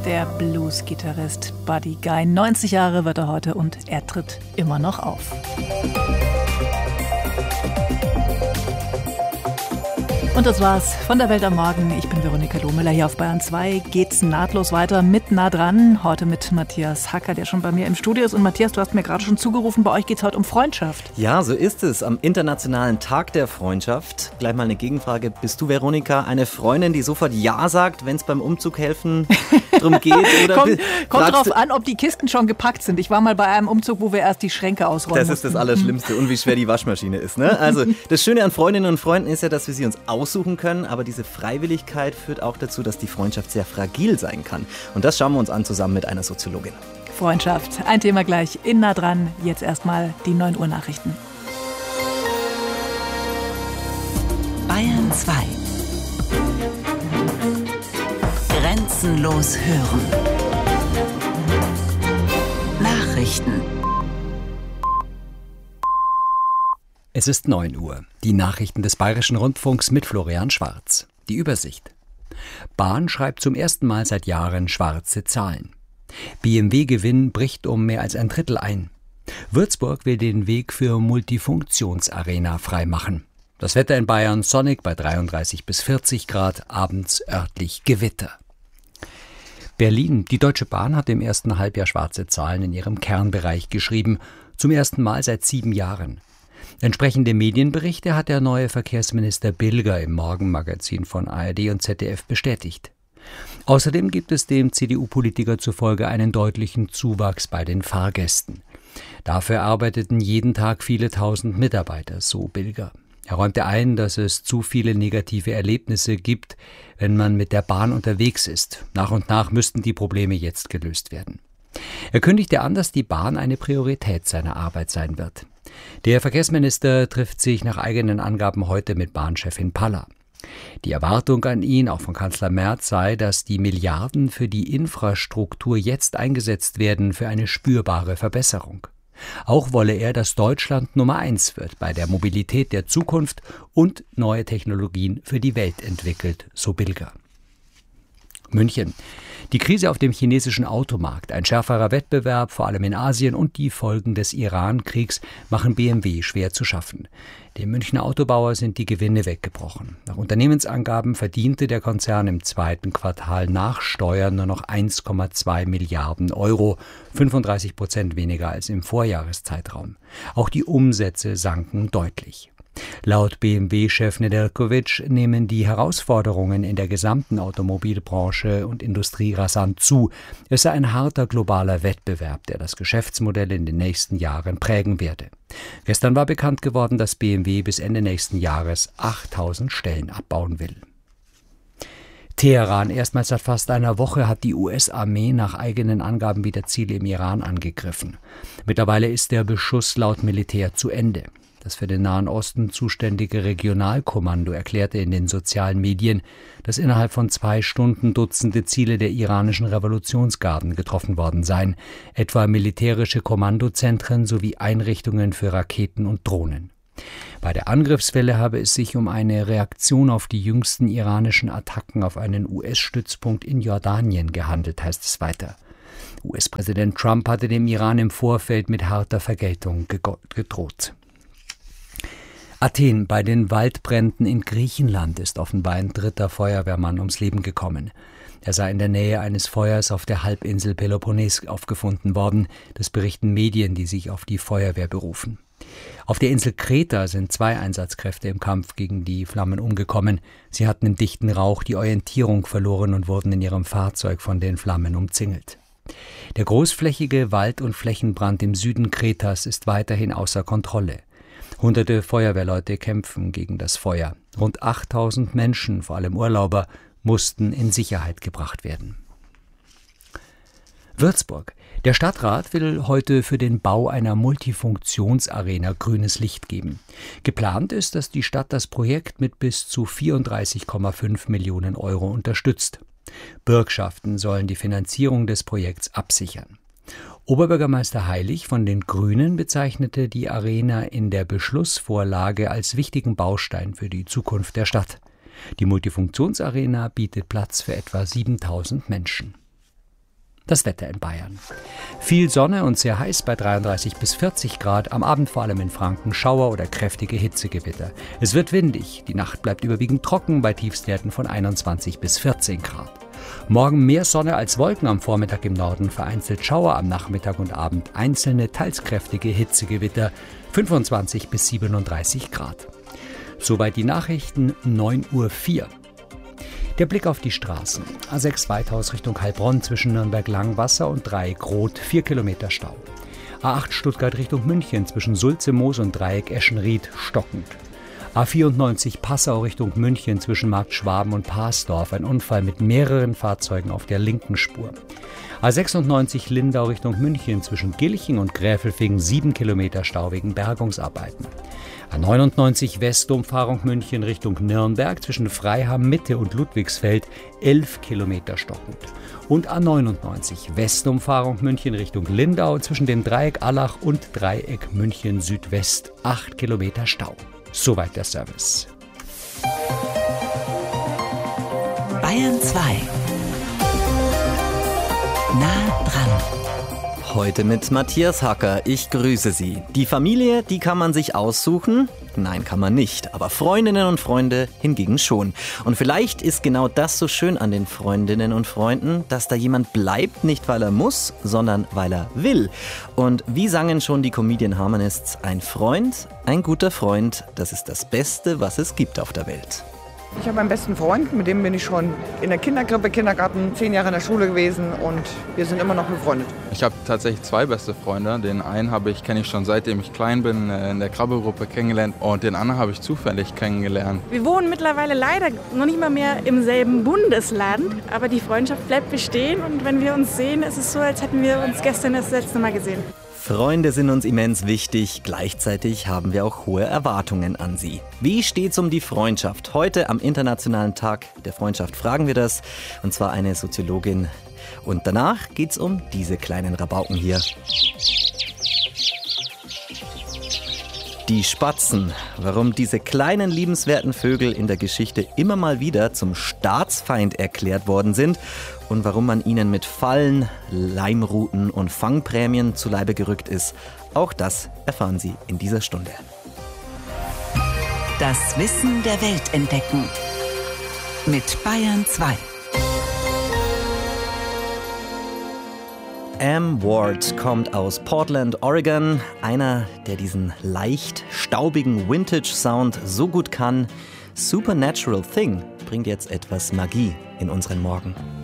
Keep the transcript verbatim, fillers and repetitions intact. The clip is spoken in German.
Der Blues-Gitarrist Buddy Guy. neunzig Jahre wird er heute und er tritt immer noch auf. Und das war's von der Welt am Morgen. Ich bin Veronika Lohmüller. Hier auf Bayern zwei geht's nahtlos weiter mit Nah dran. Heute mit Matthias Hacker, der schon bei mir im Studio ist. Und Matthias, du hast mir gerade schon zugerufen, bei euch geht's heute um Freundschaft. Ja, so ist es. Am Internationalen Tag der Freundschaft. Gleich mal eine Gegenfrage. Bist du, Veronika, eine Freundin, die sofort Ja sagt, wenn es beim Umzug helfen drum geht? Oder kommt kommt drauf an, ob die Kisten schon gepackt sind. Ich war mal bei einem Umzug, wo wir erst die Schränke ausräumen Das mussten. ist das Allerschlimmste. Und wie schwer die Waschmaschine ist. Ne? Also das Schöne an Freundinnen und Freunden ist ja, dass wir sie uns aussuchen können, aber diese Freiwilligkeit führt auch dazu, dass die Freundschaft sehr fragil sein kann. Und das schauen wir uns an zusammen mit einer Soziologin. Freundschaft, ein Thema gleich in Nah dran. Jetzt erstmal die neun Uhr Nachrichten. Bayern zwei. Grenzenlos hören. Nachrichten. Es ist neun Uhr. Die Nachrichten des Bayerischen Rundfunks mit Florian Schwarz. Die Übersicht. Bahn schreibt zum ersten Mal seit Jahren schwarze Zahlen. B M W-Gewinn bricht um mehr als ein Drittel ein. Würzburg will den Weg für Multifunktionsarena freimachen. Das Wetter in Bayern sonnig bei dreiunddreißig bis vierzig Grad, abends örtlich Gewitter. Berlin. Die Deutsche Bahn hat im ersten Halbjahr schwarze Zahlen in ihrem Kernbereich geschrieben. Zum ersten Mal seit sieben Jahren. Entsprechende Medienberichte hat der neue Verkehrsminister Bilger im Morgenmagazin von A R D und Z D F bestätigt. Außerdem gibt es dem C D U-Politiker zufolge einen deutlichen Zuwachs bei den Fahrgästen. Dafür arbeiteten jeden Tag viele tausend Mitarbeiter, so Bilger. Er räumte ein, dass es zu viele negative Erlebnisse gibt, wenn man mit der Bahn unterwegs ist. Nach und nach müssten die Probleme jetzt gelöst werden. Er kündigte an, dass die Bahn eine Priorität seiner Arbeit sein wird. Der Verkehrsminister trifft sich nach eigenen Angaben heute mit Bahnchefin Palla. Die Erwartung an ihn, auch von Kanzler Merz, sei, dass die Milliarden für die Infrastruktur jetzt eingesetzt werden für eine spürbare Verbesserung. Auch wolle er, dass Deutschland Nummer eins wird bei der Mobilität der Zukunft und neue Technologien für die Welt entwickelt, so Bilger. München. Die Krise auf dem chinesischen Automarkt, ein schärferer Wettbewerb, vor allem in Asien, und die Folgen des Iran-Kriegs machen B M W schwer zu schaffen. Dem Münchner Autobauer sind die Gewinne weggebrochen. Nach Unternehmensangaben verdiente der Konzern im zweiten Quartal nach Steuern nur noch eins Komma zwei Milliarden Euro, fünfunddreißig Prozent weniger als im Vorjahreszeitraum. Auch die Umsätze sanken deutlich. Laut B M W-Chef Nedeljkovic nehmen die Herausforderungen in der gesamten Automobilbranche und Industrie rasant zu. Es sei ein harter globaler Wettbewerb, der das Geschäftsmodell in den nächsten Jahren prägen werde. Gestern war bekannt geworden, dass B M W bis Ende nächsten Jahres achttausend Stellen abbauen will. Teheran. Erstmals seit fast einer Woche hat die U S-Armee nach eigenen Angaben wieder Ziele im Iran angegriffen. Mittlerweile ist der Beschuss laut Militär zu Ende. Das für den Nahen Osten zuständige Regionalkommando erklärte in den sozialen Medien, dass innerhalb von zwei Stunden Dutzende Ziele der iranischen Revolutionsgarden getroffen worden seien, etwa militärische Kommandozentren sowie Einrichtungen für Raketen und Drohnen. Bei der Angriffswelle habe es sich um eine Reaktion auf die jüngsten iranischen Attacken auf einen U S-Stützpunkt in Jordanien gehandelt, heißt es weiter. U S-Präsident Trump hatte dem Iran im Vorfeld mit harter Vergeltung gedroht. Athen. Bei den Waldbränden in Griechenland ist offenbar ein dritter Feuerwehrmann ums Leben gekommen. Er sei in der Nähe eines Feuers auf der Halbinsel Peloponnes aufgefunden worden. Das berichten Medien, die sich auf die Feuerwehr berufen. Auf der Insel Kreta sind zwei Einsatzkräfte im Kampf gegen die Flammen umgekommen. Sie hatten im dichten Rauch die Orientierung verloren und wurden in ihrem Fahrzeug von den Flammen umzingelt. Der großflächige Wald- und Flächenbrand im Süden Kretas ist weiterhin außer Kontrolle. Hunderte Feuerwehrleute kämpfen gegen das Feuer. Rund achttausend Menschen, vor allem Urlauber, mussten in Sicherheit gebracht werden. Würzburg. Der Stadtrat will heute für den Bau einer Multifunktionsarena grünes Licht geben. Geplant ist, dass die Stadt das Projekt mit bis zu vierunddreißig Komma fünf Millionen Euro unterstützt. Bürgschaften sollen die Finanzierung des Projekts absichern. Oberbürgermeister Heilig von den Grünen bezeichnete die Arena in der Beschlussvorlage als wichtigen Baustein für die Zukunft der Stadt. Die Multifunktionsarena bietet Platz für etwa siebentausend Menschen. Das Wetter in Bayern. Viel Sonne und sehr heiß bei dreiunddreißig bis vierzig Grad, am Abend vor allem in Franken Schauer oder kräftige Hitzegewitter. Es wird windig, die Nacht bleibt überwiegend trocken bei Tiefstwerten von einundzwanzig bis vierzehn Grad. Morgen mehr Sonne als Wolken am Vormittag im Norden, vereinzelt Schauer am Nachmittag und Abend, einzelne teils kräftige Hitzegewitter, fünfundzwanzig bis siebenunddreißig Grad. Soweit die Nachrichten, neun Uhr vier. Der Blick auf die Straßen. A sechs Weithaus Richtung Heilbronn zwischen Nürnberg-Langwasser und Dreieck-Rot, vier Kilometer Stau. A acht Stuttgart Richtung München zwischen Sulze-Moos und Dreieck Eschenried stockend. A vierundneunzig Passau Richtung München zwischen Markt Schwaben und Paasdorf, ein Unfall mit mehreren Fahrzeugen auf der linken Spur. A sechsundneunzig Lindau Richtung München zwischen Gilching und Gräfelfing, sieben Kilometer Stau wegen Bergungsarbeiten. A neunundneunzig Westumfahrung München Richtung Nürnberg zwischen Freiham Mitte und Ludwigsfeld, elf Kilometer stockend. Und A neunundneunzig Westumfahrung München Richtung Lindau zwischen dem Dreieck Allach und Dreieck München Südwest, acht Kilometer Stau. Soweit der Service. Bayern zwei. Nah dran. Heute mit Matthias Hacker. Ich grüße Sie. Die Familie, die kann man sich aussuchen? Nein, kann man nicht. Aber Freundinnen und Freunde hingegen schon. Und vielleicht ist genau das so schön an den Freundinnen und Freunden, dass da jemand bleibt, nicht weil er muss, sondern weil er will. Und wie sangen schon die Comedian Harmonists, ein Freund, ein guter Freund, das ist das Beste, was es gibt auf der Welt. Ich habe einen besten Freund, mit dem bin ich schon in der Kinderkrippe, Kindergarten, zehn Jahre in der Schule gewesen und wir sind immer noch befreundet. Ich habe tatsächlich zwei beste Freunde. Den einen habe ich, kenne ich schon seitdem ich klein bin, in der Krabbelgruppe kennengelernt und den anderen habe ich zufällig kennengelernt. Wir wohnen mittlerweile leider noch nicht mal mehr im selben Bundesland, aber die Freundschaft bleibt bestehen und wenn wir uns sehen, ist es so, als hätten wir uns gestern das letzte Mal gesehen. Freunde sind uns immens wichtig, gleichzeitig haben wir auch hohe Erwartungen an sie. Wie steht's um die Freundschaft? Heute am Internationalen Tag der Freundschaft fragen wir das, und zwar eine Soziologin. Und danach geht's um diese kleinen Rabauken hier. Die Spatzen. Warum diese kleinen liebenswerten Vögel in der Geschichte immer mal wieder zum Staatsfeind erklärt worden sind und warum man ihnen mit Fallen, Leimruten und Fangprämien zu Leibe gerückt ist, auch das erfahren Sie in dieser Stunde. Das Wissen der Welt entdecken. Mit Bayern zwei. Am Ward kommt aus Portland, Oregon. Einer, der diesen leicht staubigen Vintage-Sound so gut kann. Supernatural Thing bringt jetzt etwas Magie in unseren Morgen.